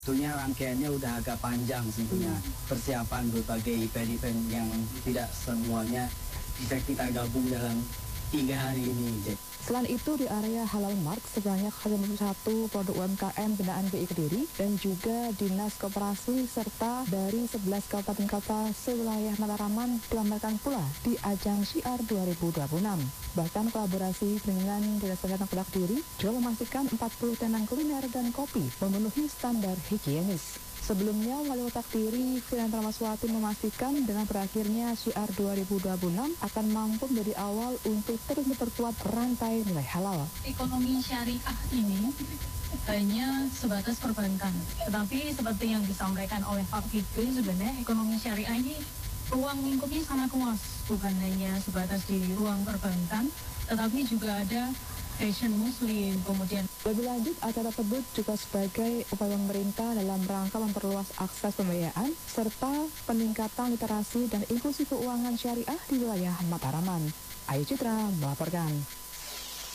Tentunya rangkaiannya udah agak panjang sih, punya persiapan berbagai event-event yang tidak semuanya bisa kita gabung dalam 3 hari ini, Jack. Selain itu, di area Halal Mart sebanyak 51 produk UMKM binaan BI Kediri dan juga Dinas Koperasi serta dari 11 kabupaten kota sewilayah Mataraman dipamerkan pula di ajang Syiar 2026. Bahkan kolaborasi dengan Dinas Kesehatan Kota Kediri juga memastikan 40 tenan kuliner dan kopi memenuhi standar higienis. Sebelumnya, Wali Kota Kediri, Firan Ramaswati memastikan dengan berakhirnya Syiar 2026 akan mampu menjadi awal untuk terus memperkuat rantai nilai halal. Ekonomi syariah ini hanya sebatas perbankan. Tetapi seperti yang disampaikan oleh Pak Fikri, sebenarnya ekonomi syariah ini ruang lingkupnya sangat luas. Bukan hanya sebatas di ruang perbankan, tetapi juga ada fashion muslim, kemudian. Lebih lanjut, acara tersebut juga sebagai upaya pemerintah dalam rangka memperluas akses pembiayaan serta peningkatan literasi dan inklusi keuangan syariah di wilayah Mataraman. Ayu Citra melaporkan.